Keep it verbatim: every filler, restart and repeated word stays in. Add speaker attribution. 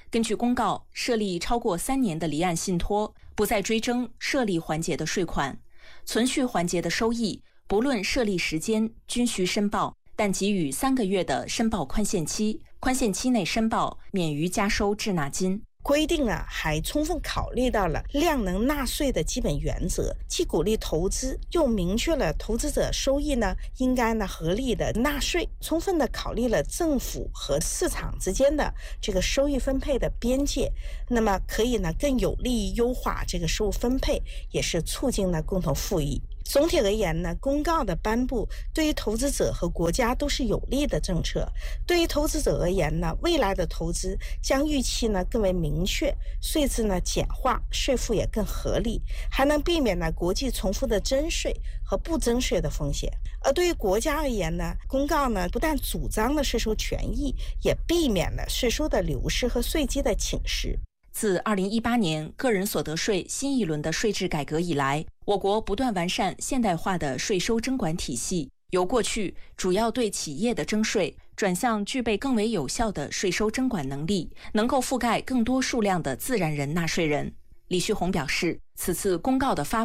Speaker 1: 根据公告，设立超过三年的离岸信托不再追征设立环节的税款，存续环节的收益不论设立时间均需申报，但给予三个月的申报宽限期，宽限期内申报免于加收滞纳金。
Speaker 2: 规定啊，还充分考虑到了量能纳税的基本原则，既鼓励投资，又明确了投资者收益呢应该呢合理的纳税，充分的考虑了政府和市场之间的这个收益分配的边界，那么可以呢更有利于优化这个收入分配，也是促进了共同富裕。总体而言呢，公告的颁布对于投资者和国家都是有利的政策。对于投资者而言呢，未来的投资将预期呢更为明确，税制呢简化，税负也更合理，还能避免呢国际重复的征税和不征税的风险。而对于国家而言呢，公告呢不但主张了税收权益，也避免了税收的流失和税基的侵蚀。
Speaker 1: 自二零一八年个人所得税新一轮的税制改革以来，我国不断完善现代化的税收征管体系，由过去主要对企业的征税，转向具备更为有效的税收征管能力，能够覆盖更多数量的自然人纳税人。李旭红表示，此次公告的发